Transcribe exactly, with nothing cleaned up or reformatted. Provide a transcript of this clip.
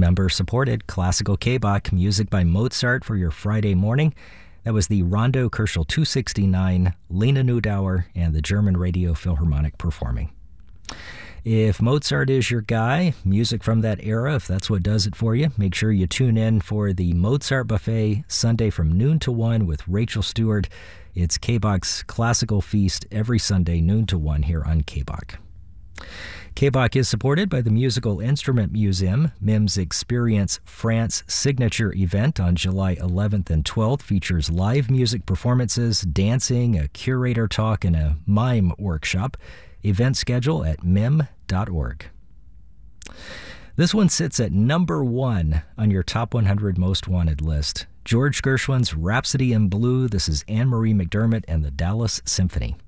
member-supported classical K-Bach music by Mozart for your Friday morning. That was the Rondo Kerschel two sixty-nine, Lena Neudauer, and the German Radio Philharmonic performing. If Mozart is your guy, music from that era, if that's what does it for you, make sure you tune in for the Mozart Buffet Sunday from noon to one with Rachel Stewart. It's K-Bach's Classical Feast every Sunday, noon to one here on K-Bach. K-Bach is supported by the Musical Instrument Museum. M I M's Experience France signature event on July eleventh and twelfth features live music performances, dancing, a curator talk, and a mime workshop. Event schedule at mim dot org. This one sits at number one on your top one hundred most wanted list. George Gershwin's Rhapsody in Blue. This is Anne-Marie McDermott and the Dallas Symphony.